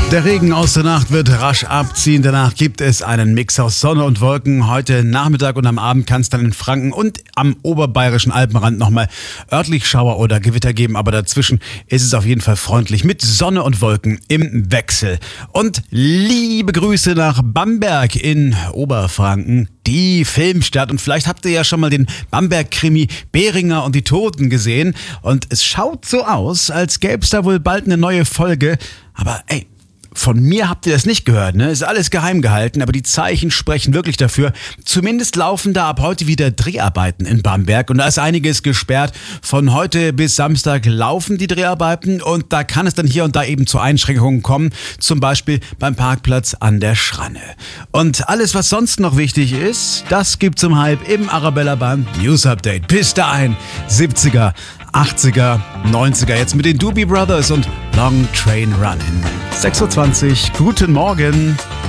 Der Regen aus der Nacht wird rasch abziehen. Danach gibt es einen Mix aus Sonne und Wolken. Heute Nachmittag und am Abend kann es dann in Franken und am oberbayerischen Alpenrand nochmal örtlich Schauer oder Gewitter geben. Aber dazwischen ist es auf jeden Fall freundlich mit Sonne und Wolken im Wechsel. Und liebe Grüße nach Bamberg in Oberfranken, die Filmstadt. Und vielleicht habt ihr ja schon mal den Bamberg-Krimi Beringer und die Toten gesehen. Und es schaut so aus, als gäbe es da wohl bald eine neue Folge. Aber ey, von mir habt ihr das nicht gehört, ne? Ist alles geheim gehalten, aber die Zeichen sprechen wirklich dafür. Zumindest laufen da ab heute wieder Dreharbeiten in Bamberg und da ist einiges gesperrt. Von heute bis Samstag laufen die Dreharbeiten und da kann es dann hier und da eben zu Einschränkungen kommen, zum Beispiel beim Parkplatz an der Schranne. Und alles, was sonst noch wichtig ist, das gibt's um 12:30 im Arabella Band News Update. Bis dahin, 70er, 80er, 90er, jetzt mit den Doobie Brothers und Long Train Running. 6:20 Uhr, guten Morgen.